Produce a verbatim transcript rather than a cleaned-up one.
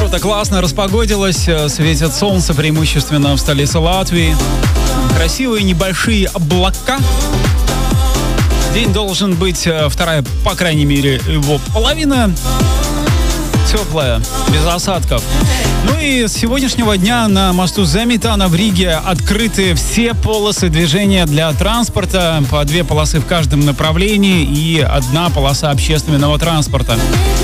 что-то классно распогодилось, светит солнце преимущественно в столице Латвии. Красивые небольшие облака. День должен быть, вторая, по крайней мере, его половина теплая, без осадков. Ну и с сегодняшнего дня на мосту Заметана в Риге открыты все полосы движения для транспорта, по две полосы в каждом направлении и одна полоса общественного транспорта.